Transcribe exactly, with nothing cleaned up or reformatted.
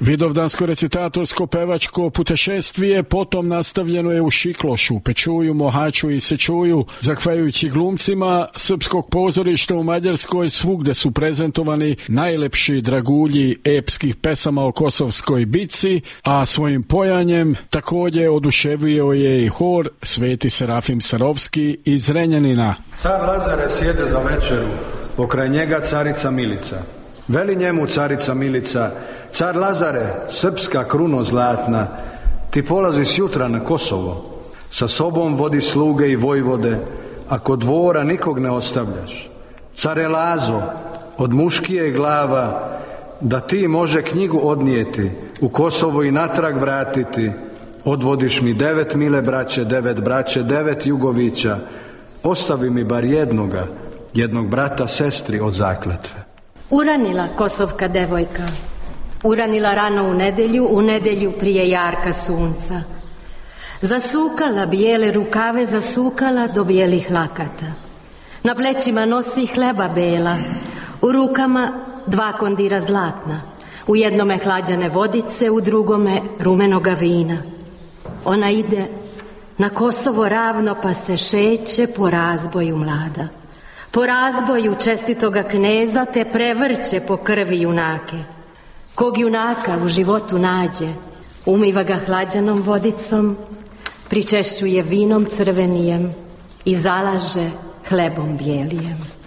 Vidovdansko recitatorsko pevačko putešestvije potom nastavljeno je u Šiklošu, Pečuju, Mohaču i Sečuju. Zahvaljujući glumcima srpskog pozorišta u Mađarskoj svugde su prezentovani najlepši dragulji epskih pesama o kosovskoj bitci, a svojim pojanjem također oduševio je i hor Sveti Serafim Sarovski iz Renjanina. Car Lazare sjede za večeru, pokraj njega carica Milica. Veli njemu carica Milica: car Lazare, srpska kruno zlatna, ti polazi sjutra na Kosovo, sa sobom vodi sluge i vojvode, a kod dvora nikog ne ostavljaš. Care Lazo, od muškije glava, da ti može knjigu odnijeti, u Kosovo i natrag vratiti, odvodiš mi devet mile braće, devet braće, devet Jugovića, ostavi mi bar jednoga, jednog brata sestri od zakletve. Uranila kosovka devojka, uranila rano u nedelju, u nedelju prije jarka sunca. Zasukala bijele rukave, zasukala do bijelih lakata. Na plećima nosi hleba bela, u rukama dva kondira zlatna, u jednome hlađane vodice, u drugome rumenoga vina. Ona ide na Kosovo ravno, pa se šeće po razboju mlada. Po razboju čestitoga kneza, te prevrće po krvi junake. Kog junaka u životu nađe, umiva ga hlađanom vodicom, pričešćuje vinom crvenijem i zalaže hlebom bijelijem.